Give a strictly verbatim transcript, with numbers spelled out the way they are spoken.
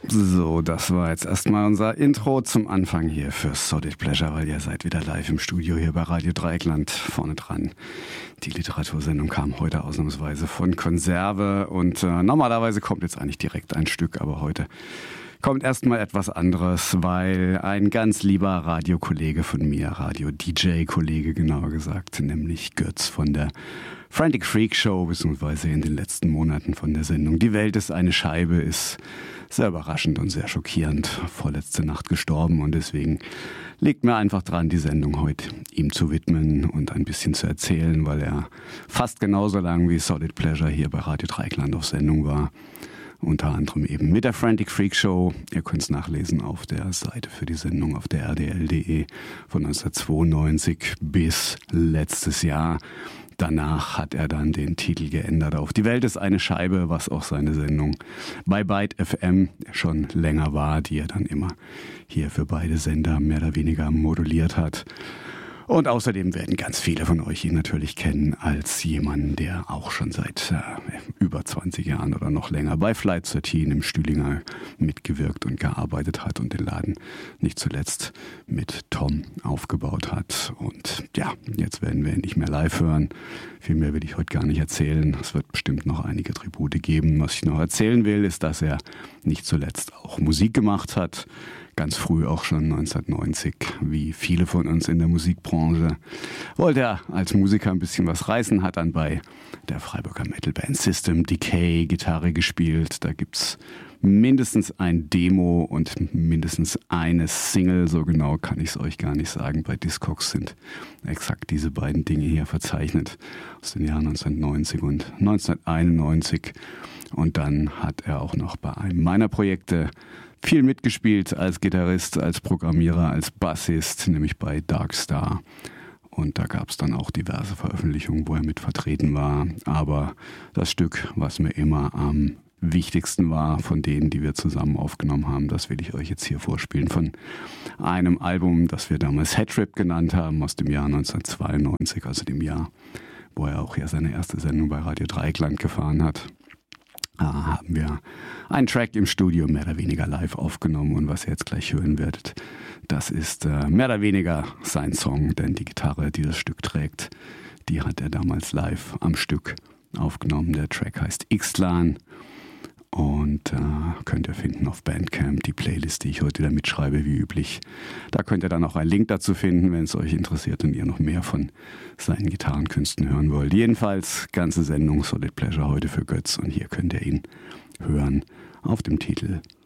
So, das war jetzt erstmal unser Intro zum Anfang hier für Solid Pleasure, weil ihr seid wieder live im Studio hier bei Radio Dreieckland vorne dran. Die Literatursendung kam heute ausnahmsweise von Konserve und äh, normalerweise kommt jetzt eigentlich direkt ein Stück, aber heute kommt erstmal etwas anderes, weil ein ganz lieber Radiokollege von mir, Radio-D J-Kollege genauer gesagt, nämlich Götz von der Frantic Freak Show, beziehungsweise in den letzten Monaten von der Sendung Die Welt ist eine Scheibe, ist sehr überraschend und sehr schockierend vorletzte Nacht gestorben und deswegen liegt mir einfach dran, die Sendung heute ihm zu widmen und ein bisschen zu erzählen, weil er fast genauso lang wie Solid Pleasure hier bei Radio Dreieckland auf Sendung war. Unter anderem eben mit der Frantic Freak Show. Ihr könnt es nachlesen auf der Seite für die Sendung auf der r d l punkt d e von neunzehnhundertzweiundneunzig bis letztes Jahr. Danach hat er dann den Titel geändert auf Die Welt ist eine Scheibe, was auch seine Sendung bei Byte F M schon länger war, die er dann immer hier für beide Sender mehr oder weniger moduliert hat. Und außerdem werden ganz viele von euch ihn natürlich kennen als jemanden, der auch schon seit äh, über zwanzig Jahren oder noch länger bei Flight dreizehn im Stühlinger mitgewirkt und gearbeitet hat und den Laden nicht zuletzt mit Tom aufgebaut hat. Und ja, jetzt werden wir ihn nicht mehr live hören. Viel mehr will ich heute gar nicht erzählen. Es wird bestimmt noch einige Tribute geben. Was ich noch erzählen will, ist, dass er nicht zuletzt auch Musik gemacht hat. Ganz früh auch schon neunzehnhundertneunzig, wie viele von uns in der Musikbranche, wollte er als Musiker ein bisschen was reißen, hat dann bei der Freiburger Metalband System Decay Gitarre gespielt. Da gibt's mindestens ein Demo und mindestens eine Single, so genau kann ich es euch gar nicht sagen. Bei Discogs sind exakt diese beiden Dinge hier verzeichnet, aus den Jahren neunzehnhundertneunzig und neunzehnhunderteinundneunzig. Und dann hat er auch noch bei einem meiner Projekte viel mitgespielt als Gitarrist, als Programmierer, als Bassist, nämlich bei Darkstar. Und da gab es dann auch diverse Veröffentlichungen, wo er mit vertreten war. Aber das Stück, was mir immer am wichtigsten war von denen, die wir zusammen aufgenommen haben, das will ich euch jetzt hier vorspielen von einem Album, das wir damals Headtrip genannt haben, aus dem Jahr neunzehnhundertzweiundneunzig, also dem Jahr, wo er auch hier seine erste Sendung bei Radio Dreieckland gefahren hat. Da haben wir einen Track im Studio mehr oder weniger live aufgenommen und was ihr jetzt gleich hören werdet, das ist äh, mehr oder weniger sein Song, denn die Gitarre, die das Stück trägt, die hat er damals live am Stück aufgenommen. Der Track heißt Ixtlan und äh, könnt ihr finden auf Bandcamp, die Playlist, die ich heute wieder mitschreibe, wie üblich. Da könnt ihr dann auch einen Link dazu finden, wenn es euch interessiert und ihr noch mehr von seinen Gitarrenkünsten hören wollt. Jedenfalls ganze Sendung Solid Pleasure heute für Götz und hier könnt ihr ihn hören auf dem Titel